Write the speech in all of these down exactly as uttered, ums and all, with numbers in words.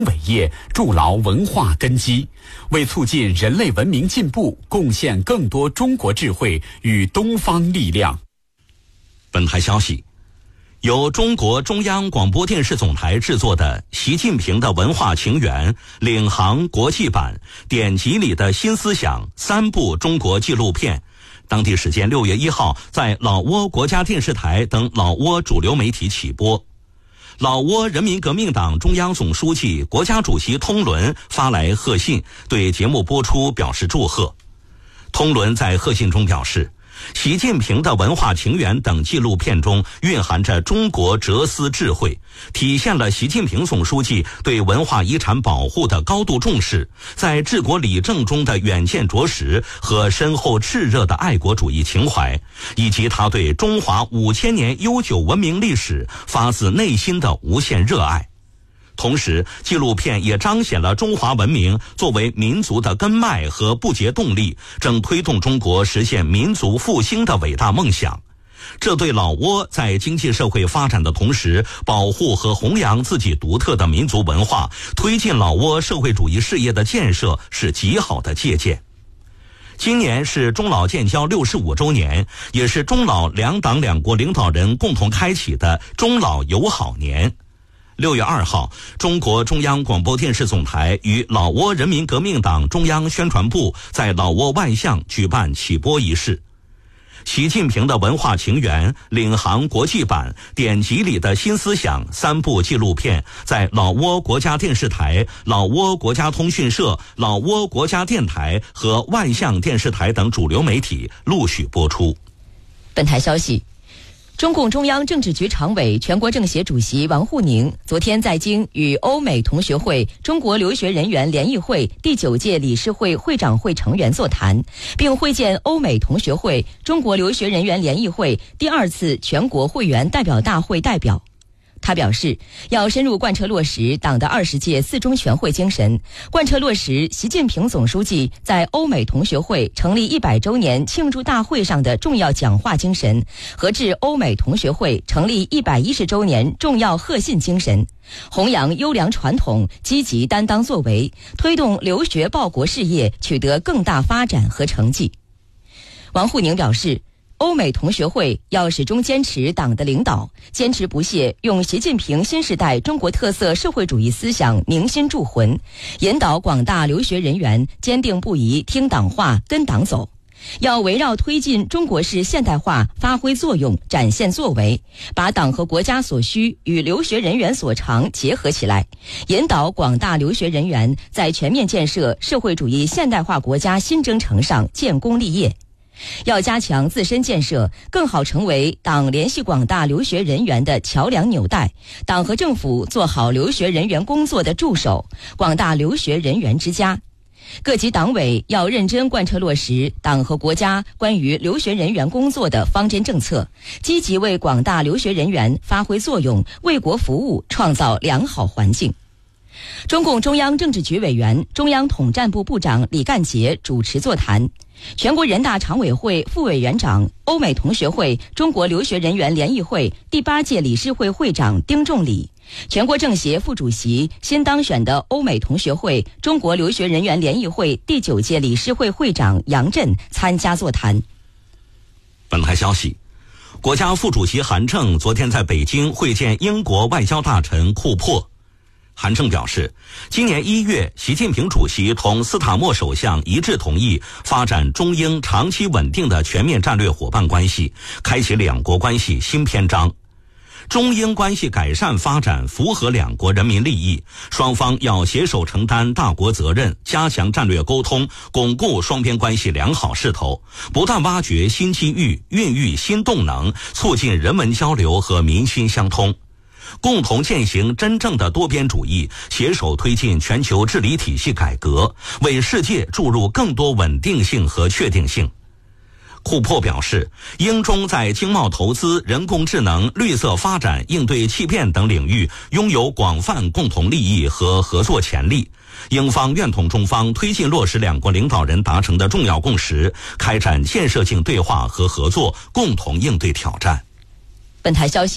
伟业，筑牢文化根基，为促进人类文明进步贡献更多中国智慧与东方力量。 本台消息，由中国中央广播电视总台制作的《习近平的文化情缘》领航国际版典籍里的新思想三部中国纪录片，当地时间六月一号在老挝国家电视台等老挝主流媒体起播。老挝人民革命党中央总书记、国家主席通伦发来贺信，对节目播出表示祝贺。通伦在贺信中表示，习近平的文化情缘等纪录片中蕴含着中国哲思智慧，体现了习近平总书记对文化遗产保护的高度重视，在治国理政中的远见卓识和深厚炽热的爱国主义情怀，以及他对中华五千年悠久文明历史发自内心的无限热爱。同时，纪录片也彰显了中华文明作为民族的根脉和不竭动力，正推动中国实现民族复兴的伟大梦想。这对老挝在经济社会发展的同时，保护和弘扬自己独特的民族文化，推进老挝社会主义事业的建设是极好的借鉴。今年是中老建交六十五周年，也是中老两党两国领导人共同开启的中老友好年。六月二号，中国中央广播电视总台与老挝人民革命党中央宣传部在老挝万象举办起播仪式。习近平的文化情缘领航国际版典籍里的新思想三部纪录片在老挝国家电视台、老挝国家通讯社、老挝国家电台和万象电视台等主流媒体陆续播出。 本台消息，中共中央政治局常委、全国政协主席王沪宁昨天在京与欧美同学会中国留学人员联谊会第九届理事会会长会成员座谈，并会见欧美同学会中国留学人员联谊会第二次全国会员代表大会代表。他表示，要深入贯彻落实党的二十届四中全会精神，贯彻落实习近平总书记在欧美同学会成立一百周年庆祝大会上的重要讲话精神和致欧美同学会成立一百一十周年重要贺信精神，弘扬优良传统，积极担当作为，推动留学报国事业取得更大发展和成绩。王沪宁表示，欧美同学会要始终坚持党的领导，坚持不懈用习近平新时代中国特色社会主义思想凝心铸魂，引导广大留学人员坚定不移听党话跟党走。要围绕推进中国式现代化发挥作用，展现作为，把党和国家所需与留学人员所长结合起来，引导广大留学人员在全面建设社会主义现代化国家新征程上建功立业。要加强自身建设，更好成为党联系广大留学人员的桥梁纽带，党和政府做好留学人员工作的助手，广大留学人员之家。各级党委要认真贯彻落实党和国家关于留学人员工作的方针政策，积极为广大留学人员发挥作用，为国服务创造良好环境。中共中央政治局委员、中央统战部部长李干杰主持座谈。全国人大常委会副委员长、欧美同学会中国留学人员联谊会第八届理事会会长丁仲礼，全国政协副主席、新当选的欧美同学会中国留学人员联谊会第九届理事会会长杨震参加座谈。 本台消息，国家副主席韩正昨天在北京会见英国外交大臣库珀。韩正表示，今年一月，习近平主席同斯塔默首相一致同意发展中英长期稳定的全面战略伙伴关系，开启两国关系新篇章。中英关系改善发展符合两国人民利益，双方要携手承担大国责任，加强战略沟通，巩固双边关系良好势头，不断挖掘新机遇，孕育新动能，促进人文交流和民心相通。共同践行真正的多边主义，携手推进全球治理体系改革，为世界注入更多稳定性和确定性。库珀表示，英中在经贸投资、人工智能、绿色发展、应对气变等领域拥有广泛共同利益和合作潜力。英方愿同中方推进落实两国领导人达成的重要共识，开展建设性对话和合作，共同应对挑战。 本台消息，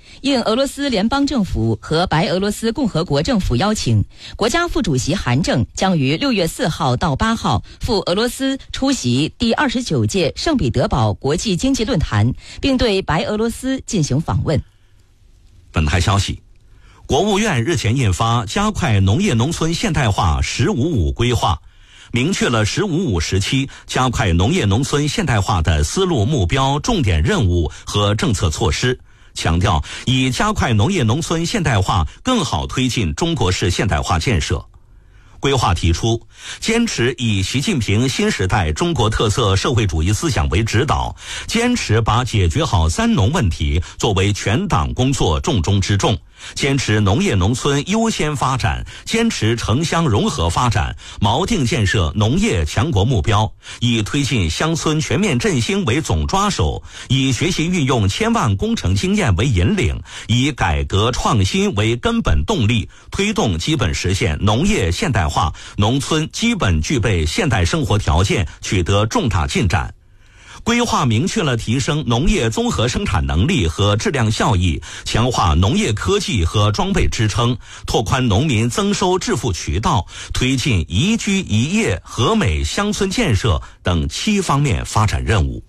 应俄罗斯联邦政府和白俄罗斯共和国政府邀请，国家副主席韩正将于六月四号到八号赴俄罗斯出席第二十九届圣彼得堡国际经济论坛，并对白俄罗斯进行访问。 本台消息，国务院日前印发《加快农业农村现代化“十五五”规划》，明确了“十五五”时期加快农业农村现代化的思路、目标、重点任务和政策措施，强调以加快农业农村现代化更好推进中国式现代化建设。规划提出，坚持以习近平新时代中国特色社会主义思想为指导，坚持把解决好三农问题作为全党工作重中之重，坚持农业农村优先发展，坚持城乡融合发展，锚定建设农业强国目标，以推进乡村全面振兴为总抓手，以学习运用千万工程经验为引领，以改革创新为根本动力，推动基本实现农业现代化，农村基本具备现代生活条件取得重大进展。规划明确了提升农业综合生产能力和质量效益，强化农业科技和装备支撑，拓宽农民增收致富渠道，推进宜居宜业和美乡村建设等七方面发展任务。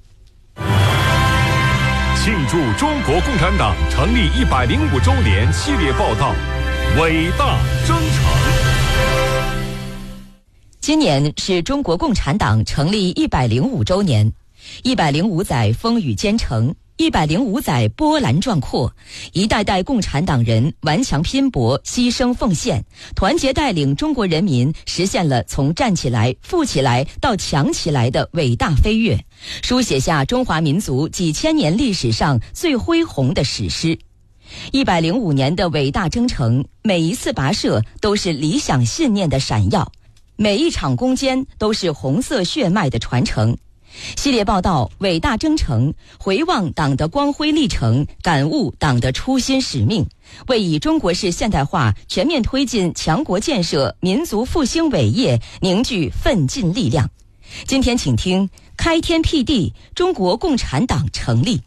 庆祝中国共产党成立一百零五周年系列报道，伟大征程。 今年是中国共产党成立一百零五周年。一百零五载风雨兼程，一百零五载波澜壮阔，一代代共产党人顽强拼搏、牺牲奉献，团结带领中国人民实现了从站起来、富起来到强起来的伟大飞跃，书写下中华民族几千年历史上最恢宏的史诗。一百零五年的伟大征程，每一次跋涉都是理想信念的闪耀，每一场攻坚都是红色血脉的传承。系列报道《伟大征程》，回望党的光辉历程，感悟党的初心使命，为以中国式现代化全面推进强国建设、民族复兴伟业凝聚奋进力量。今天请听开天辟地，中国共产党成立。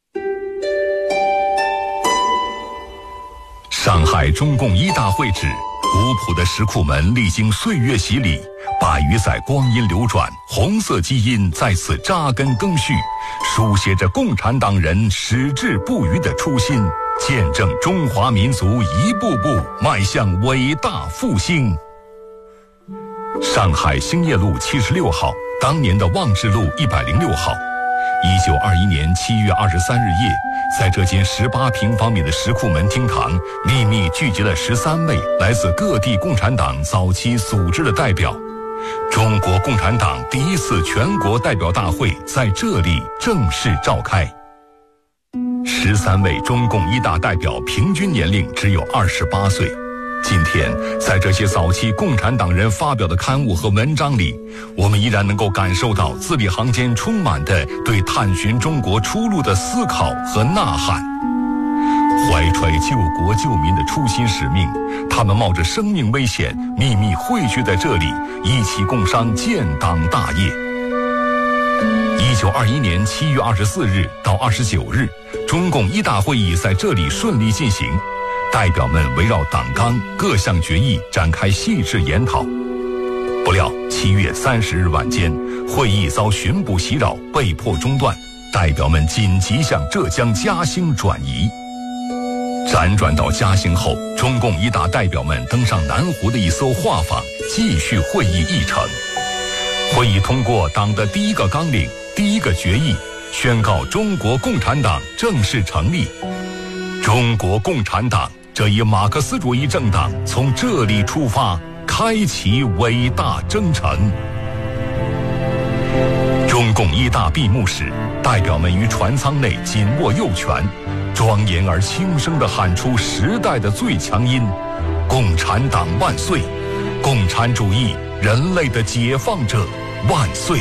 上海中共一大会址，古朴的石库门历经岁月洗礼，百余载光阴流转，红色基因在此扎根更续，书写着共产党人矢志不渝的初心，见证中华民族一步步迈向伟大复兴。上海兴业路七十六号，当年的望志路一百零六号。一九二一年七月二十三日夜，在这间十八平方米的石库门厅堂，秘密聚集了十三位来自各地共产党早期组织的代表。中国共产党第一次全国代表大会在这里正式召开。十三位中共一大代表平均年龄只有二十八岁。今天，在这些早期共产党人发表的刊物和文章里，我们依然能够感受到字里行间充满的对探寻中国出路的思考和呐喊。怀揣救国救民的初心使命，他们冒着生命危险，秘密汇聚在这里，一起共商建党大业。一九二一年七月二十四日到二十九日，中共一大会议在这里顺利进行。代表们围绕党纲各项决议展开细致研讨。不料七月三十日晚间，会议遭巡捕袭扰，被迫中断，代表们紧急向浙江嘉兴转移。辗转到嘉兴后，中共一大代表们登上南湖的一艘画舫，继续会议议程。会议通过党的第一个纲领、第一个决议，宣告中国共产党正式成立。中国共产党这一马克思主义政党从这里出发，开启伟大征程。中共一大闭幕时，代表们于船舱内紧握右拳，庄严而轻声地喊出时代的最强音：共产党万岁！共产主义，人类的解放者万岁！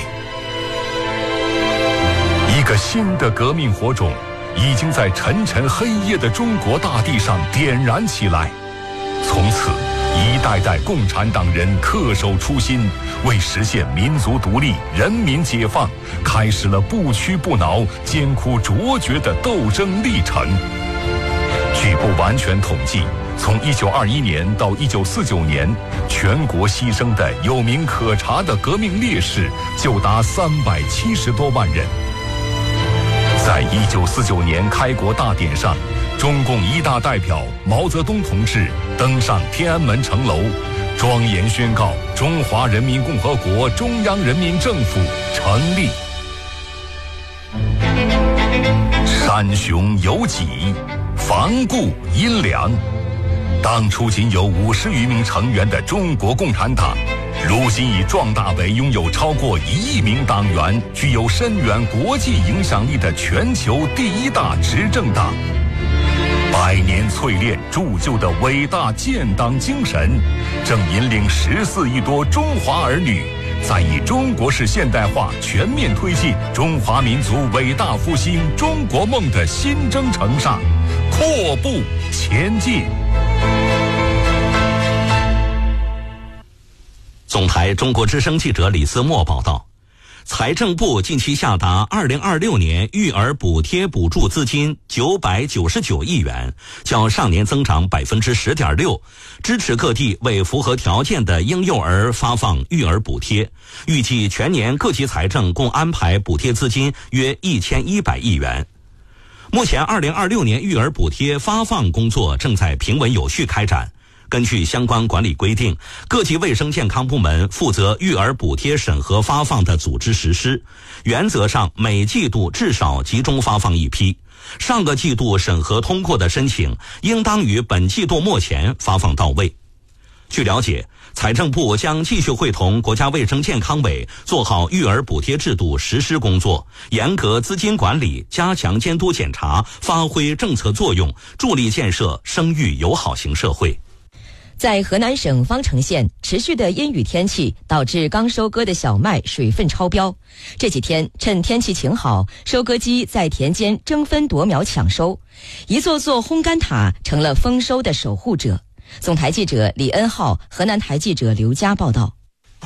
一个新的革命火种已经在沉沉黑夜的中国大地上点燃起来。从此，一代代共产党人恪守初心，为实现民族独立、人民解放，开始了不屈不挠、艰苦卓绝的斗争历程。 据不完全统计，从一九二一年到一九四九年，全国牺牲的有名可查的革命烈士就达三百七十多万人。在一九四九年开国大典上，中共一大代表毛泽东同志登上天安门城楼，庄严宣告中华人民共和国中央人民政府成立。山雄有脊，房固阴凉。当初仅有五十余名成员的中国共产党，如今已壮大为拥有超过一亿名党员、具有深远国际影响力的全球第一大执政党。百年淬炼铸就的伟大建党精神，正引领十四亿多中华儿女，在以中国式现代化全面推进中华民族伟大复兴中国梦的新征程上阔步前进。 总台中国之声记者李思墨报道，财政部近期下达二零二六年育儿补贴补助资金九百九十九亿元，较上年增长百分之十点六，支持各地为符合条件的婴幼儿发放育儿补贴。预计全年各级财政共安排补贴资金约一千一百亿元。目前二零二六年育儿补贴发放工作正在平稳有序开展。根据相关管理规定，各级卫生健康部门负责育儿补贴审核发放的组织实施，原则上每季度至少集中发放一批。上个季度审核通过的申请，应当于本季度末前发放到位。据了解，财政部将继续会同国家卫生健康委做好育儿补贴制度实施工作，严格资金管理，加强监督检查，发挥政策作用，助力建设生育友好型社会。 在河南省方城县，持续的阴雨天气导致刚收割的小麦水分超标。这几天趁天气晴好，收割机在田间争分夺秒抢收，一座座烘干塔成了丰收的守护者。总台记者李恩浩，河南台记者刘佳报道。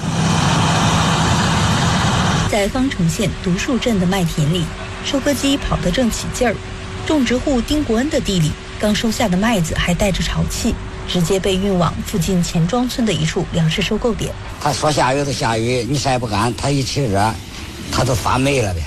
在方城县独树镇的麦田里，收割机跑得正起劲儿。种植户丁国恩的地里，刚收下的麦子还带着潮气，直接被运往附近钱庄村的一处粮食收购点。 他说下雨就下雨，你晒不干，他一起热，他都发霉了呗。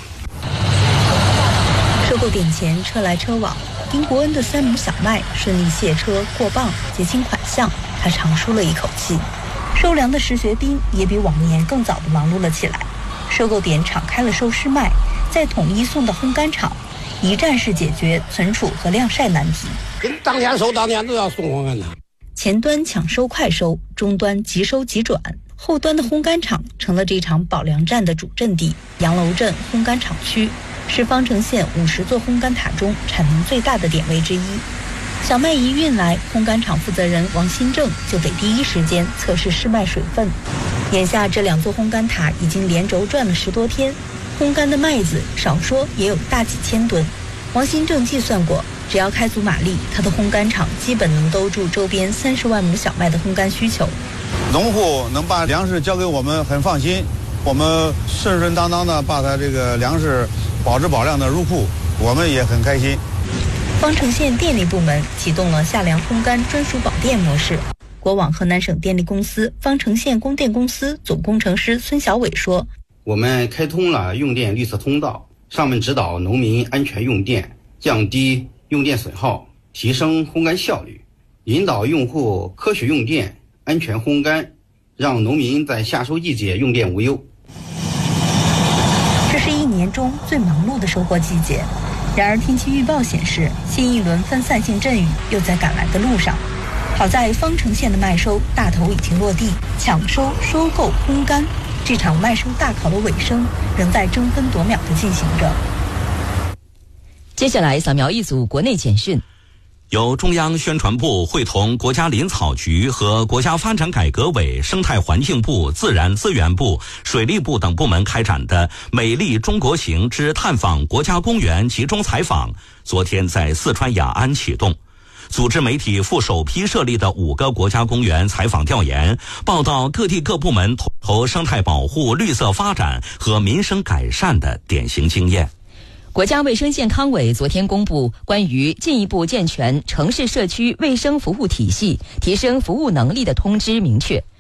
收购点前车来车往，丁国恩的三亩小麦顺利卸车过磅，结清款项，他长舒了一口气。收粮的石学兵也比往年更早地忙碌了起来。收购点敞开了收湿麦，再统一送到烘干厂，一站式解决存储和晾晒难题。 跟当天收当天都要送烘干厂。 前端抢收快收，中端即收即转，后端的烘干厂成了这场保粮战的主阵地。杨楼镇烘干厂区是方城县五十座烘干塔中产能最大的点位之一。小麦一运来，烘干厂负责人王新正就得第一时间测试湿麦水分。眼下这两座烘干塔已经连轴转了十多天，烘干的麦子少说也有大几千吨。王新正计算过，只要开足马力，他的烘干厂基本能兜住周边三十万亩小麦的烘干需求。 农户能把粮食交给我们很放心，我们顺顺当当的把他这个粮食保质保量的入库，我们也很开心。 方城县电力部门启动了夏粮烘干专属保电模式。国网河南省电力公司方城县供电公司总工程师孙小伟说， 我们开通了用电绿色通道，上面指导农民安全用电，降低用电损耗，提升烘干效率，引导用户科学用电，安全烘干，让农民在夏收季节用电无忧。 这是一年中最忙碌的收获季节，然而天气预报显示，新一轮分散性阵雨又在赶来的路上。好在方城县的麦收大头已经落地，抢收、收购、烘干，这场麦收大考的尾声仍在争分夺秒地进行着。 接下来扫描一组国内简讯。 由中央宣传部会同国家林草局和国家发展改革委、生态环境部、自然资源部、水利部等部门开展的美丽中国行之探访国家公园集中采访，昨天在四川雅安启动。组织媒体赴首批设立的五个国家公园采访调研，报道各地各部门投生态保护、绿色发展和民生改善的典型经验。 国家卫生健康委昨天公布关于进一步健全城市社区卫生服务体系、提升服务能力的通知，明确